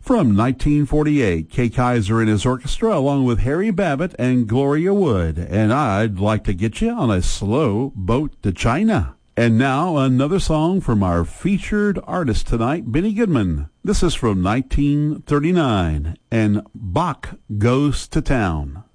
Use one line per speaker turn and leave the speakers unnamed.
From 1948, Kay Kaiser and his orchestra, along with Harry Babbitt and Gloria Wood, and I'd like to get you on a slow boat to China. And now another song from our featured artist tonight, Benny Goodman. This is from 1939, and Bach Goes to Town.